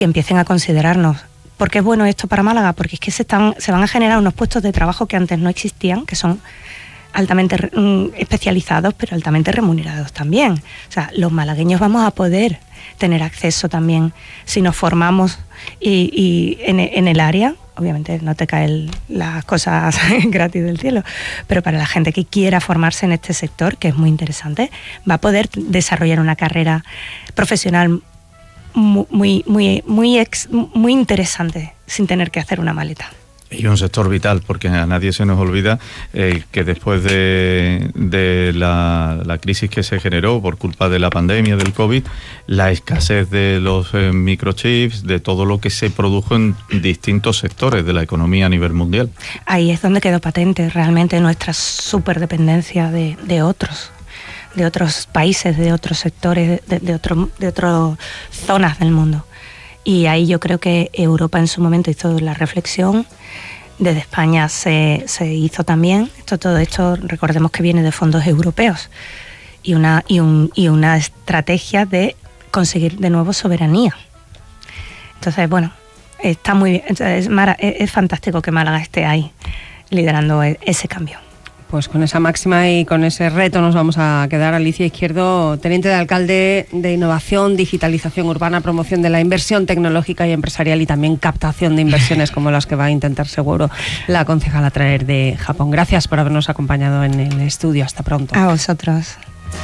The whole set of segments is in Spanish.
que empiecen a considerarnos. ¿Por qué es bueno esto para Málaga? Porque es que se van a generar unos puestos de trabajo que antes no existían, que son altamente especializados, pero altamente remunerados también. O sea, los malagueños vamos a poder tener acceso también, si nos formamos y en el área. Obviamente no te caen las cosas gratis del cielo, pero para la gente que quiera formarse en este sector, que es muy interesante, va a poder desarrollar una carrera profesional muy interesante sin tener que hacer una maleta. Y un sector vital, porque a nadie se nos olvida que después de la crisis que se generó por culpa de la pandemia del COVID, la escasez de los microchips, de todo lo que se produjo en distintos sectores de la economía a nivel mundial. Ahí es donde quedó patente realmente nuestra superdependencia de otros países, de otros sectores, de otras zonas del mundo. Y ahí yo creo que Europa en su momento hizo la reflexión, desde España se hizo también. Todo esto, recordemos que viene de fondos europeos y una estrategia de conseguir de nuevo soberanía. Entonces, bueno, está muy bien. Es fantástico que Málaga esté ahí liderando ese cambio. Pues con esa máxima y con ese reto nos vamos a quedar. Alicia Izquierdo, teniente de alcalde de Innovación, Digitalización Urbana, Promoción de la Inversión Tecnológica y Empresarial y también captación de inversiones como las que va a intentar seguro la concejala traer de Japón. Gracias por habernos acompañado en el estudio. Hasta pronto. A vosotros.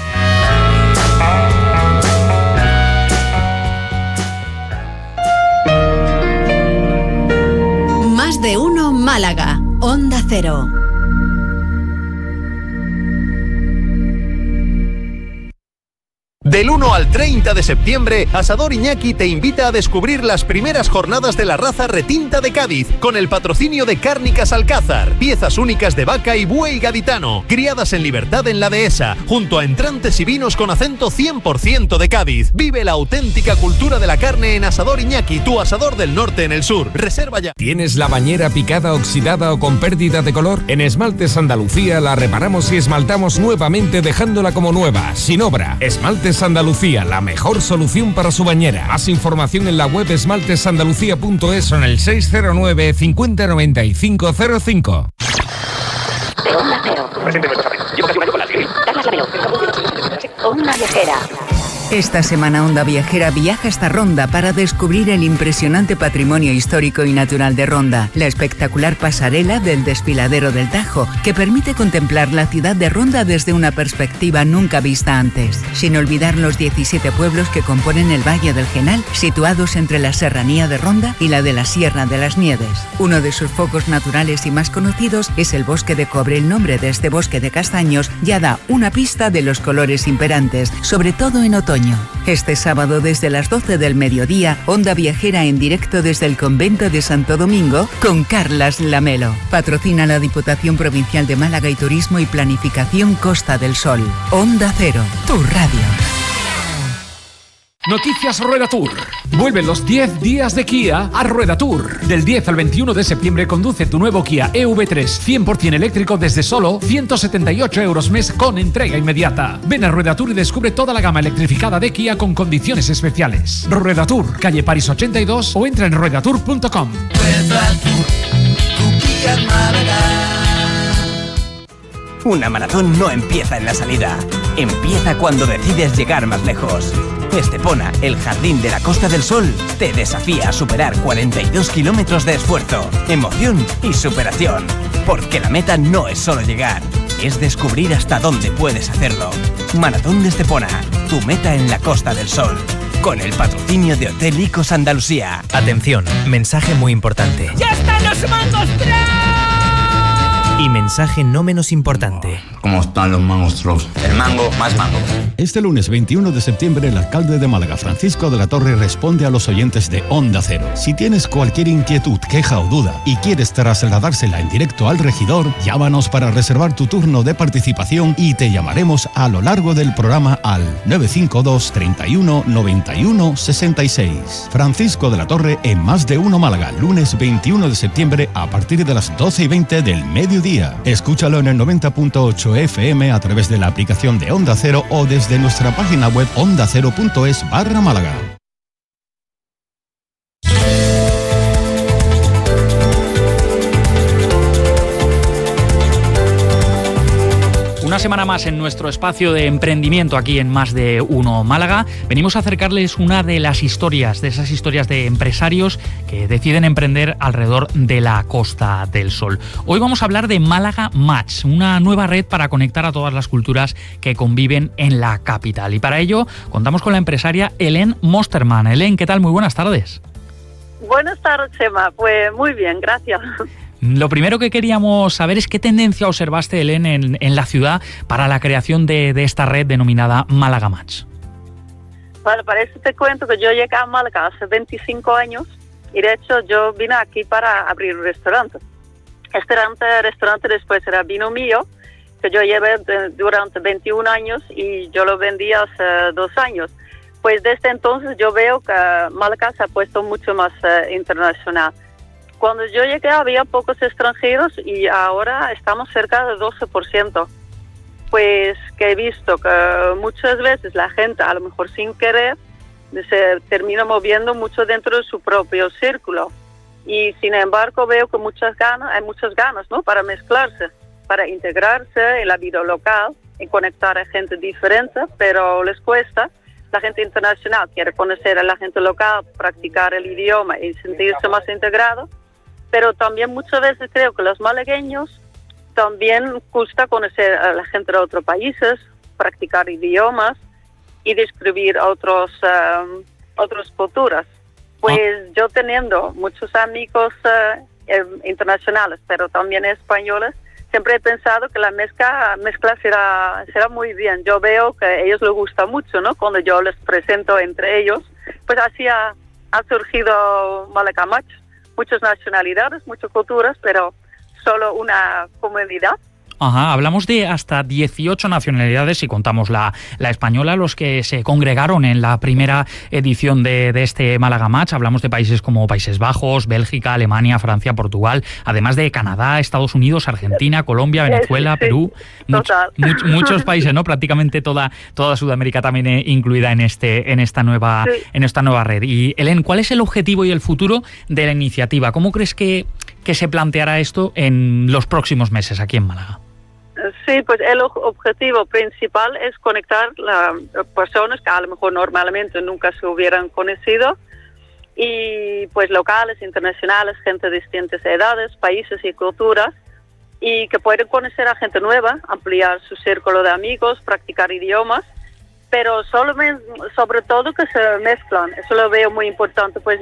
Más de uno Málaga, Onda Cero. Del 1 al 30 de septiembre, Asador Iñaki te invita a descubrir las primeras jornadas de la raza retinta de Cádiz, con el patrocinio de Cárnicas Alcázar, piezas únicas de vaca y buey gaditano, criadas en libertad en la dehesa, junto a entrantes y vinos con acento 100% de Cádiz. Vive la auténtica cultura de la carne en Asador Iñaki, tu asador del norte en el sur. Reserva ya. ¿Tienes la bañera picada, oxidada o con pérdida de color? En Esmaltes Andalucía la reparamos y esmaltamos nuevamente dejándola como nueva, sin obra. Esmaltes Andalucía, la mejor solución para su bañera. Más información en la web esmaltesandalucía.es o en el 609 50 95 05. De Onda Cero. Llevo casi un año con la Sigrid. Carlas Lamelo. Onda Viajera. Esta semana Onda Viajera viaja hasta Ronda para descubrir el impresionante patrimonio histórico y natural de Ronda, la espectacular pasarela del desfiladero del Tajo, que permite contemplar la ciudad de Ronda desde una perspectiva nunca vista antes, sin olvidar los 17 pueblos que componen el Valle del Genal, situados entre la serranía de Ronda y la de la Sierra de las Nieves. Uno de sus focos naturales y más conocidos es el bosque de cobre. El nombre de este bosque de castaños ya da una pista de los colores imperantes, sobre todo en otoño. Este sábado desde las 12 del mediodía, Onda Viajera en directo desde el Convento de Santo Domingo con Carlas Lamelo. Patrocina la Diputación Provincial de Málaga y Turismo y Planificación Costa del Sol. Onda Cero, tu radio. Noticias Rueda Tour. Vuelven los 10 días de Kia a Rueda Tour. Del 10 al 21 de septiembre conduce tu nuevo Kia EV3 100% eléctrico desde solo 178 euros mes con entrega inmediata. Ven a Rueda Tour y descubre toda la gama electrificada de Kia con condiciones especiales. Rueda Tour, calle París 82 o entra en ruedatour.com. Rueda Tour, tu Kia en Málaga. Una maratón no empieza en la salida, empieza cuando decides llegar más lejos. Estepona, el jardín de la Costa del Sol, te desafía a superar 42 kilómetros de esfuerzo, emoción y superación. Porque la meta no es solo llegar, es descubrir hasta dónde puedes hacerlo. Maratón de Estepona, tu meta en la Costa del Sol. Con el patrocinio de Hotel Icos Andalucía. Atención, mensaje muy importante. ¡Ya están los mangos Y mensaje no menos importante. ¿Cómo están los mangos Trops? El mango más mango. Este lunes 21 de septiembre, el alcalde de Málaga, Francisco de la Torre, responde a los oyentes de Onda Cero. Si tienes cualquier inquietud, queja o duda y quieres trasladársela en directo al regidor, llámanos para reservar tu turno de participación y te llamaremos a lo largo del programa al 952 31 91 66. Francisco de la Torre en Más de Uno Málaga, lunes 21 de septiembre a partir de las 12:20 del mediodía. Escúchalo en el 90.8 FM a través de la aplicación de Onda Cero o desde nuestra página web ondacero.es/Málaga. Una semana más en nuestro espacio de emprendimiento aquí en Más de Uno Málaga. Venimos a acercarles una de las historias, de esas historias de empresarios que deciden emprender alrededor de la Costa del Sol. Hoy vamos a hablar de Málaga Match, una nueva red para conectar a todas las culturas que conviven en la capital. Y para ello contamos con la empresaria Hélène Mosterman. Hélène, ¿qué tal? Muy buenas tardes. Buenas tardes, Chema. Pues muy bien, gracias. Lo primero que queríamos saber es qué tendencia observaste, Hélène, en la ciudad para la creación de esta red denominada Málaga Match. Bueno, para eso te cuento que yo llegué a Málaga hace 25 años y de hecho yo vine aquí para abrir un restaurante. Este restaurante después era vino mío, que yo llevé durante 21 años y yo lo vendí hace 2 años. Pues desde entonces yo veo que Málaga se ha puesto mucho más internacional. Cuando yo llegué había pocos extranjeros y ahora estamos cerca del 12%. Pues que he visto que muchas veces la gente, a lo mejor sin querer, se termina moviendo mucho dentro de su propio círculo. Y sin embargo veo que hay muchas ganas, ¿no?, para mezclarse, para integrarse en la vida local y conectar a gente diferente, pero les cuesta. La gente internacional quiere conocer a la gente local, practicar el idioma y sentirse más integrado. Pero también muchas veces creo que los malagueños también gusta conocer a la gente de otros países, practicar idiomas y descubrir otras culturas. Pues yo teniendo muchos amigos internacionales, pero también españoles, siempre he pensado que la mezcla será muy bien. Yo veo que a ellos les gusta mucho, ¿no?, cuando yo les presento entre ellos. Pues así ha surgido Málaga Match. Muchas nacionalidades, muchas culturas, pero solo una comunidad. Ajá, hablamos de hasta 18 nacionalidades, si contamos la española, los que se congregaron en la primera edición de este Málaga Match. Hablamos de países como Países Bajos, Bélgica, Alemania, Francia, Portugal, además de Canadá, Estados Unidos, Argentina, Colombia, Venezuela, sí, Perú. Muchos países, ¿no? Prácticamente toda Sudamérica también incluida en esta nueva red. Y Hélène, ¿cuál es el objetivo y el futuro de la iniciativa? ¿Cómo crees que se planteará esto en los próximos meses aquí en Málaga? Sí, pues el objetivo principal es conectar a personas que a lo mejor normalmente nunca se hubieran conocido y pues locales, internacionales, gente de distintas edades, países y culturas, y que pueden conocer a gente nueva, ampliar su círculo de amigos, practicar idiomas, pero sobre todo que se mezclan. Eso lo veo muy importante, pues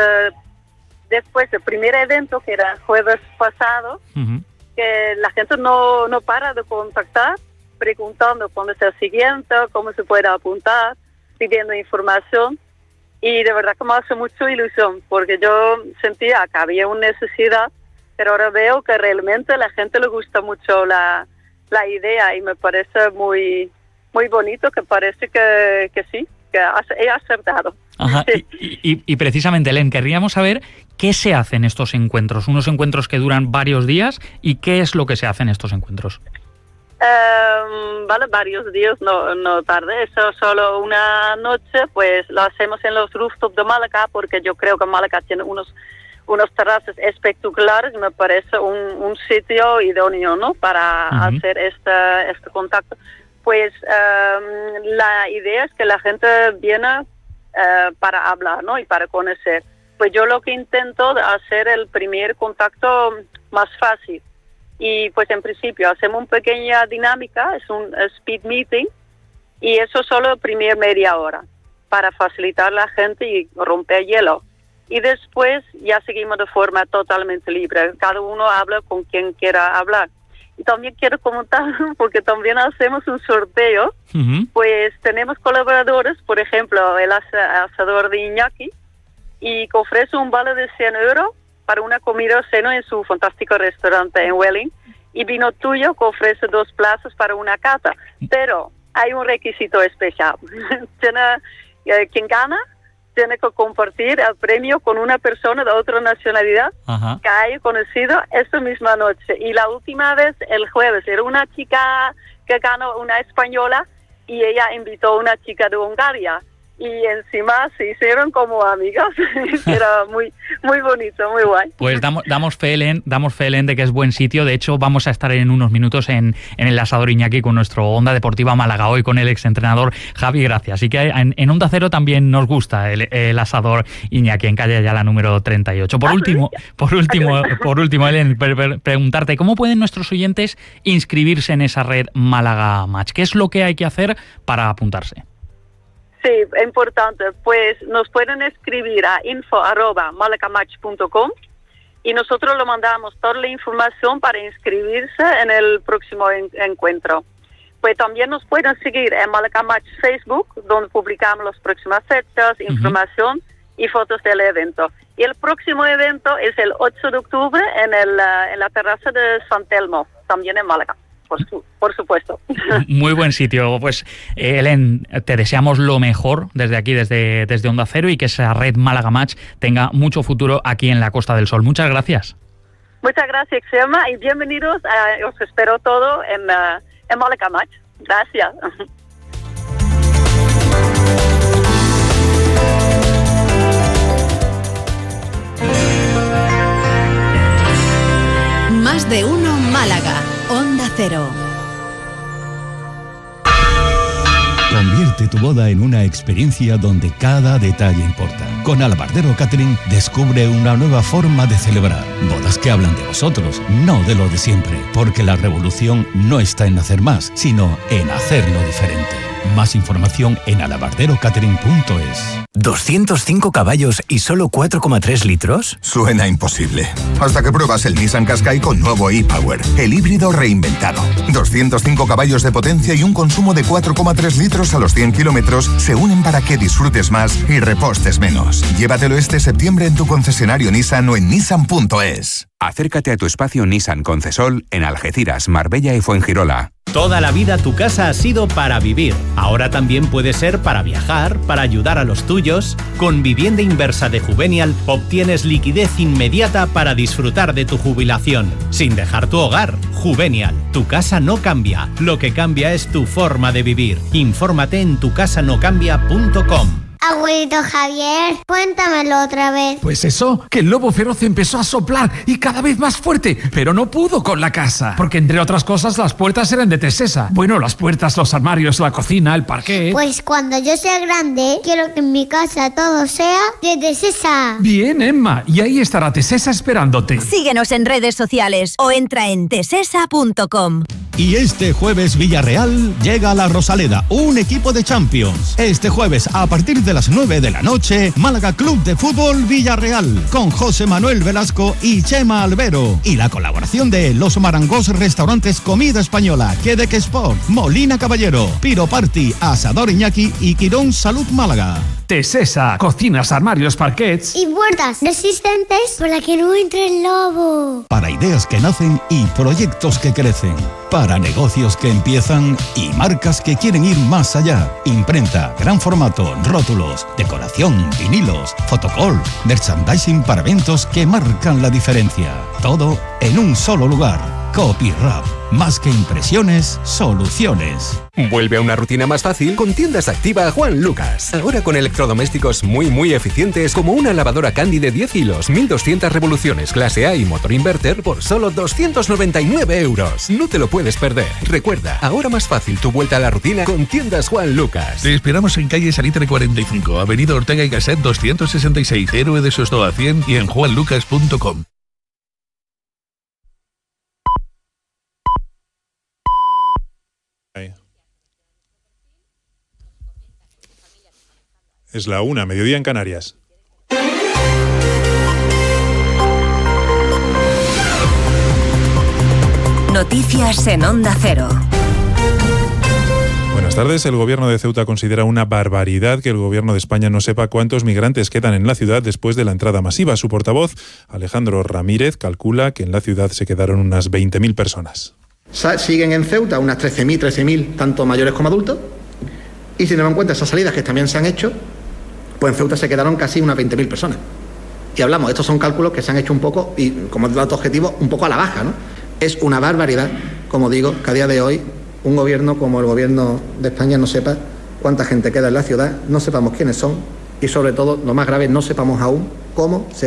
después del primer evento, que era el jueves pasado, que la gente no para de contactar, preguntando cuándo es el siguiente, cómo se puede apuntar, pidiendo información. Y de verdad que me hace mucha ilusión, porque yo sentía que había una necesidad, pero ahora veo que realmente a la gente le gusta mucho la idea y me parece muy, muy bonito, que parece que sí, que he acertado. Ajá. Y precisamente, Hélène, querríamos saber qué se hace en estos encuentros, unos encuentros que duran varios días, y qué es lo que se hace en estos encuentros. Vale, varios días, no tarde, eso solo una noche, pues lo hacemos en los rooftops de Málaga, porque yo creo que Málaga tiene unos terrazas espectaculares, me parece un sitio idóneo, ¿no?, para hacer este contacto. Pues la idea es que la gente viene para hablar, ¿no?, y para conocer. Pues yo lo que intento hacer el primer contacto más fácil. Y pues en principio hacemos una pequeña dinámica, es un speed meeting, y eso solo primera media hora, para facilitar a la gente y romper hielo. Y después ya seguimos de forma totalmente libre, cada uno habla con quien quiera hablar. Y también quiero comentar, porque también hacemos un sorteo, pues tenemos colaboradores, por ejemplo, el asador de Iñaki, y que ofrece un vale de 100 euros para una comida o cena en su fantástico restaurante en Welling, y Vino Tuyo, que ofrece 2 plazas para una cata. Pero hay un requisito especial. Quien gana tiene que compartir el premio con una persona de otra nacionalidad que haya conocido esa misma noche. Y la última vez, el jueves, era una chica que ganó, una española, y ella invitó a una chica de Hungría. y encima se hicieron como amigas. Era muy bonito, muy guay. Pues damos fe, Helen, de que es buen sitio. De hecho, vamos a estar en unos minutos en el Asador Iñaki con nuestro Onda Deportiva Málaga hoy con el exentrenador Javi Gracia. Así que en Onda Cero también nos gusta el Asador Iñaki en calle Ayala número 38. Por último, Helen, preguntarte, ¿cómo pueden nuestros oyentes inscribirse en esa red Málaga Match? ¿Qué es lo que hay que hacer para apuntarse? Sí, importante. Pues nos pueden escribir a info@malagamatch.com y nosotros lo mandamos toda la información para inscribirse en el próximo encuentro. Pues también nos pueden seguir en Málaga Match Facebook, donde publicamos las próximas fechas, información y fotos del evento. Y el próximo evento es el 8 de octubre en la terraza de San Telmo, también en Málaga. Por supuesto. Muy buen sitio. Pues, Helen, te deseamos lo mejor desde aquí, desde Onda Cero, y que esa red Málaga Match tenga mucho futuro aquí en la Costa del Sol. Muchas gracias. Muchas gracias, Xema, y bienvenidos. Os espero todo en Málaga Match. Gracias. Más de uno Málaga. Onda Cero. Convierte tu boda en una experiencia donde cada detalle importa. Con Albardero Catering descubre una nueva forma de celebrar. Bodas que hablan de vosotros, no de lo de siempre. Porque la revolución no está en hacer más, sino en hacerlo diferente. Más información en alabarderocatering.es. ¿205 caballos y solo 4,3 litros? Suena imposible. Hasta que pruebas el Nissan Qashqai con nuevo e-Power, el híbrido reinventado. 205 caballos de potencia y un consumo de 4,3 litros a los 100 kilómetros se unen para que disfrutes más y repostes menos. Llévatelo este septiembre en tu concesionario Nissan o en nissan.es. Acércate a tu espacio Nissan Concesol en Algeciras, Marbella y Fuengirola. Toda la vida tu casa ha sido para vivir. Ahora también puede ser para viajar, para ayudar a los tuyos. Con Vivienda Inversa de Juvenial obtienes liquidez inmediata para disfrutar de tu jubilación, sin dejar tu hogar. Juvenial, tu casa no cambia. Lo que cambia es tu forma de vivir. Infórmate en tucasanocambia.com. Abuelito Javier, cuéntamelo otra vez. Pues eso, que el lobo feroz empezó a soplar y cada vez más fuerte, pero no pudo con la casa, porque entre otras cosas las puertas eran de Tesesa. Bueno, las puertas, los armarios, la cocina, el parquet. Pues cuando yo sea grande, quiero que en mi casa todo sea de Tesesa. Bien, Emma, y ahí estará Tesesa esperándote. Síguenos en redes sociales o entra en tesesa.com. Y este jueves Villarreal llega a la Rosaleda, un equipo de Champions. Este jueves, a partir de las 9 de la noche, Málaga Club de Fútbol Villarreal, con José Manuel Velasco y Chema Albero. Y la colaboración de Los Marangos Restaurantes Comida Española, Quebec Sport, Molina Caballero, Piro Party, Asador Iñaki y Quirón Salud Málaga. Tesesa, cocinas, armarios, parquets y puertas resistentes para que no entre el lobo. Para ideas que nacen y proyectos que crecen. Para negocios que empiezan y marcas que quieren ir más allá. Imprenta, gran formato, rótulos, decoración, vinilos, fotocall, merchandising para eventos que marcan la diferencia. Todo en un solo lugar. Copyrap. Más que impresiones, soluciones. Vuelve a una rutina más fácil con Tiendas Activa Juan Lucas. Ahora con electrodomésticos muy eficientes como una lavadora Candy de 10 hilos, 1200 revoluciones clase A y motor inverter por solo 299 euros. No te lo puedes perder. Recuerda, ahora más fácil tu vuelta a la rutina con Tiendas Juan Lucas. Te esperamos en calle Salitre 45, avenida Ortega y Gasset 266, Héroe de Sostoa 100 y en juanlucas.com. Es la 1, mediodía en Canarias. Noticias en Onda Cero. Buenas tardes. El gobierno de Ceuta considera una barbaridad que el gobierno de España no sepa cuántos migrantes quedan en la ciudad después de la entrada masiva. Su portavoz, Alejandro Ramírez, calcula que en la ciudad se quedaron unas 20.000 personas. Siguen en Ceuta unas 13.000, tanto mayores como adultos. Y si tenemos en cuenta esas salidas que también se han hecho, pues en Ceuta se quedaron casi unas 20.000 personas. Y hablamos, estos son cálculos que se han hecho un poco, y como dato objetivo, un poco a la baja, ¿no? Es una barbaridad, como digo, que a día de hoy un gobierno como el gobierno de España no sepa cuánta gente queda en la ciudad, no sepamos quiénes son y sobre todo, lo más grave, no sepamos aún cómo se